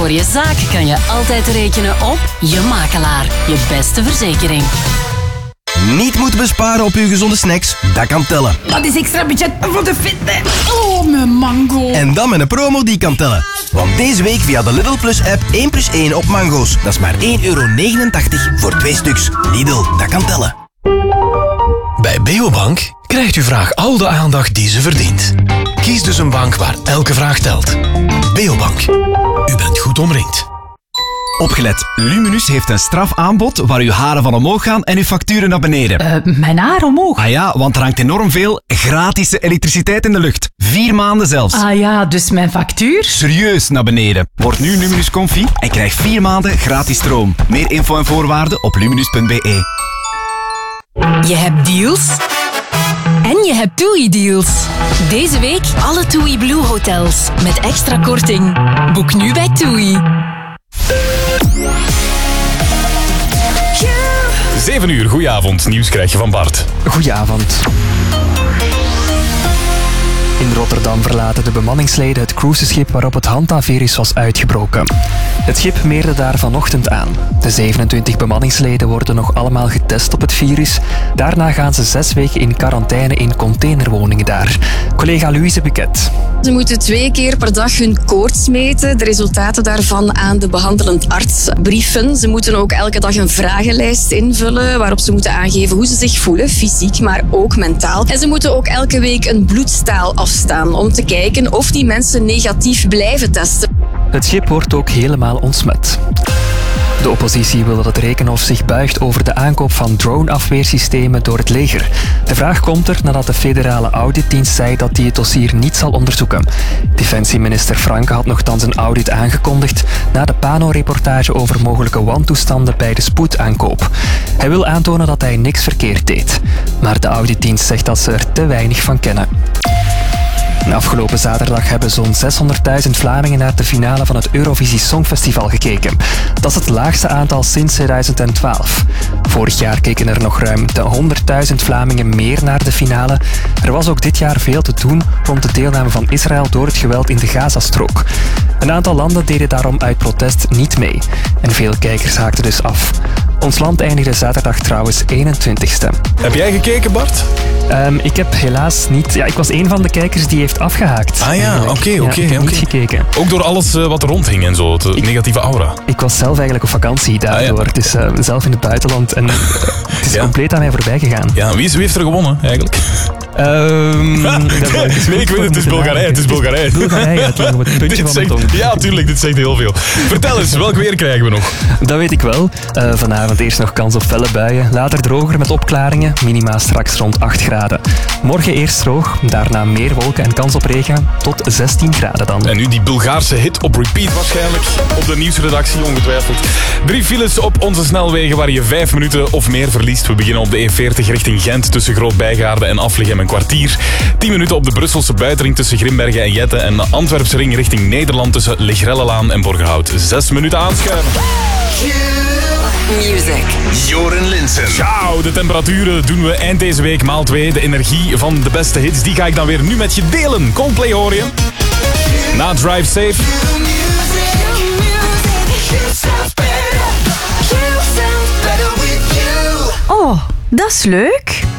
Voor je zaak kan je altijd rekenen op Je Makelaar. Je beste verzekering. Niet moeten besparen op uw gezonde snacks? Dat kan tellen. Dat is extra budget voor de fitness. Oh, mijn mango. En dan met een promo die kan tellen. Want deze week via de Lidl Plus app 1+1 op mango's. Dat is maar €1,89 voor 2 stuks. Lidl, dat kan tellen. Bij Beobank krijgt uw vraag al de aandacht die ze verdient. Kies dus een bank waar elke vraag telt. Beobank. U bent goed omringd. Opgelet, Luminus heeft een strafaanbod waar uw haren van omhoog gaan en uw facturen naar beneden. Mijn haar omhoog. Ah ja, want er hangt enorm veel gratis elektriciteit in de lucht. 4 maanden zelfs. Ah ja, dus mijn factuur? Serieus naar beneden. Word nu Luminus Comfy en krijg 4 maanden gratis stroom. Meer info en voorwaarden op luminus.be. Je hebt deals en je hebt TUI-deals. Deze week alle TUI Blue hotels met extra korting. Boek nu bij TUI. 7 uur, goedenavond. Nieuws krijg je van Bart. Goedenavond. In Rotterdam verlaten de bemanningsleden het cruiseschip waarop het Hanta-virus was uitgebroken. Het schip meerde daar vanochtend aan. De 27 bemanningsleden worden nog allemaal getest op het virus. Daarna gaan ze 6 weken in quarantaine in containerwoningen daar. Collega Louise Buquet. Ze moeten 2 keer per dag hun koorts meten. De resultaten daarvan aan de behandelend arts brieven. Ze moeten ook elke dag een vragenlijst invullen waarop ze moeten aangeven hoe ze zich voelen, fysiek, maar ook mentaal. En ze moeten ook elke week een bloedstaal afstaan om te kijken of die mensen negatief blijven testen. Het schip wordt ook helemaal ontsmet. De oppositie wil dat het Rekenhof zich buigt over de aankoop van drone-afweersystemen door het leger. De vraag komt er nadat de federale auditdienst zei dat die het dossier niet zal onderzoeken. Defensieminister Franke had nogthans een audit aangekondigd na de Pano-reportage over mogelijke wantoestanden bij de spoedaankoop. Hij wil aantonen dat hij niks verkeerd deed. Maar de auditdienst zegt dat ze er te weinig van kennen. Afgelopen zaterdag hebben zo'n 600.000 Vlamingen naar de finale van het Eurovisie Songfestival gekeken. Dat is het laagste aantal sinds 2012. Vorig jaar keken er nog ruim 100.000 Vlamingen meer naar de finale. Er was ook dit jaar veel te doen rond de deelname van Israël door het geweld in de Gazastrook. Een aantal landen deden daarom uit protest niet mee. En veel kijkers haakten dus af. Ons land eindigde zaterdag trouwens 21ste. Heb jij gekeken, Bart? Ik heb helaas niet... Ja, ik was een van de kijkers die heeft afgehaakt. Ah ja, oké. Ik heb niet gekeken. Ook door alles wat er rondhing en zo, het negatieve aura. Ik was zelf eigenlijk op vakantie daardoor. Dus zelf in het buitenland. En het is compleet aan mij voorbij gegaan. Ja, wie heeft er gewonnen eigenlijk? Nee, ik weet het is Bulgarije. Het is Bulgarije. Bulgarije, het lag op het puntje van de tong. Ja, tuurlijk, dit zegt heel veel. Vertel eens, welk weer krijgen we nog? Dat weet ik wel. Vanavond eerst nog kans op felle buien. Later droger met opklaringen. Minima straks rond 8 graden. Morgen eerst droog. Daarna meer wolken en kans op regen. Tot 16 graden dan. En nu die Bulgaarse hit op repeat waarschijnlijk. Op de nieuwsredactie ongetwijfeld. 3 files op onze snelwegen waar je 5 minuten of meer verliest. We beginnen op de E40 richting Gent tussen Groot-Bijgaarde en Aflegem een kwartier. 10 minuten op de Brusselse buitenring tussen Grimbergen en Jette. En de Antwerpse ring richting Nederland tussen Legrellelaan en Borgerhout. 6 minuten aanschuiven. Music. Joren Linsen. Ciao, de temperaturen doen we eind deze week maal 2. De energie van de beste hits, die ga ik dan weer nu met je delen. Coldplay hoor je. Na Drive Safe. Oh, dat is leuk.